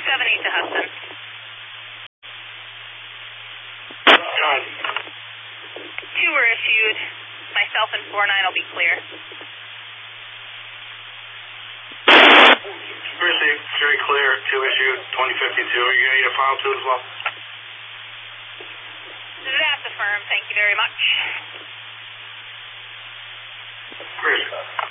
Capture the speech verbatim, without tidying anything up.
seven eight to Hudson. God. Two were issued. Myself and four nine will be clear. Received. Very clear. Two issued. twenty fifty-two. Are you going to need a file two as well? That's affirmed. Thank you very much. Chris.